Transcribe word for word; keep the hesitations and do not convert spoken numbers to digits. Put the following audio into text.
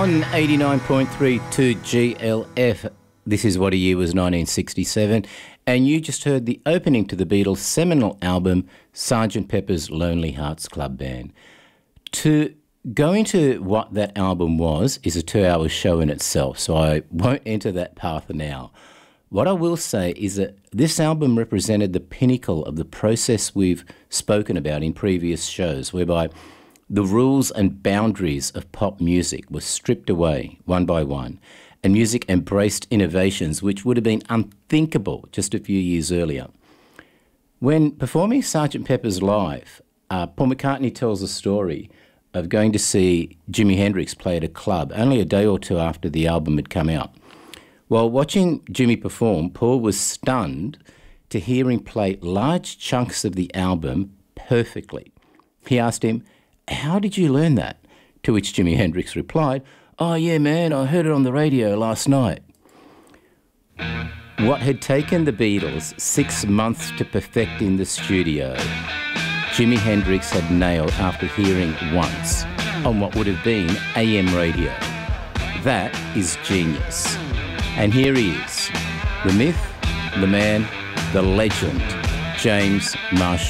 on eighty-nine point three to G L F. This is What a Year Was nineteen sixty-seven, and you just heard the opening to the Beatles' seminal album, Sergeant Pepper's Lonely Hearts Club Band. To go into what that album was is a two-hour show in itself, so I won't enter that path now. What I will say is that this album represented the pinnacle of the process we've spoken about in previous shows, whereby the rules and boundaries of pop music were stripped away one by one, and music embraced innovations which would have been unthinkable just a few years earlier. When performing Sergeant Pepper's live, uh, Paul McCartney tells a story of going to see Jimi Hendrix play at a club only a day or two after the album had come out. While watching Jimmy perform, Paul was stunned to hear him play large chunks of the album perfectly. He asked him, "How did you learn that?" To which Jimi Hendrix replied, "Oh yeah, man, I heard it on the radio last night." What had taken the Beatles six months to perfect in the studio, Jimi Hendrix had nailed after hearing once on what would have been A M radio. That is genius. And here he is, the myth, the man, the legend, James Marshall.